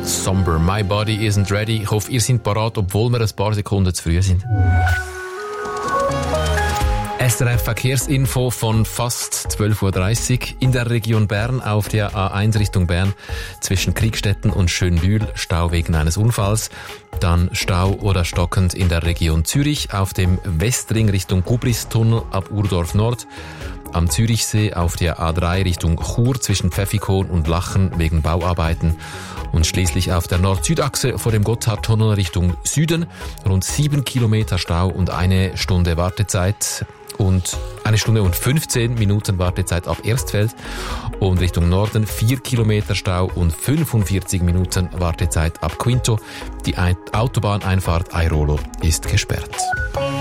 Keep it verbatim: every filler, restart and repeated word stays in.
Somber, My Body Isn't Ready. Ich hoffe, ihr seid parat, obwohl wir ein paar Sekunden zu früh sind. S R F Verkehrsinfo von fast zwölf Uhr dreißig. In der Region Bern auf der A eins Richtung Bern zwischen Kriegstetten und Schönbühl Stau wegen eines Unfalls. Dann Stau oder stockend in der Region Zürich auf dem Westring Richtung Gubristunnel ab Urdorf Nord. Am Zürichsee auf der A drei Richtung Chur zwischen Pfäffikon und Lachen wegen Bauarbeiten. Und schließlich auf der Nord-Süd-Achse vor dem Gotthardtunnel Richtung Süden rund sieben Kilometer Stau und eine Stunde Wartezeit. Und eine Stunde und fünfzehn Minuten Wartezeit ab Erstfeld und Richtung Norden vier Kilometer Stau und fünfundvierzig Minuten Wartezeit ab Quinto. Die Autobahneinfahrt Airolo ist gesperrt.